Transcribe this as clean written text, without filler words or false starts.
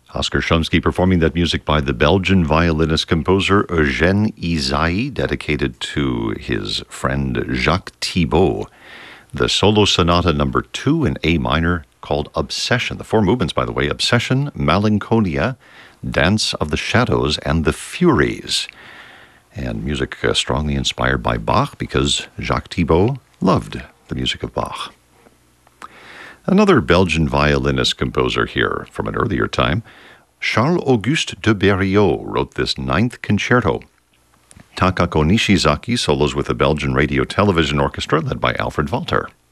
Oskar Shumsky performing that music by the Belgian violinist-composer Eugène Ysaÿe, dedicated to his friend Jacques Thibault. The solo sonata number 2 in A minor called Obsession. The 4 movements, by the way: Obsession, Melancholia, Dance of the Shadows, and the Furies. And music strongly inspired by Bach, because Jacques Thibault loved the music of Bach. Another Belgian violinist-composer here from an earlier time, Charles-Auguste de Berriot, wrote this 9th concerto. Takako Nishizaki solos with the Belgian Radio Television Orchestra led by Alfred Walter.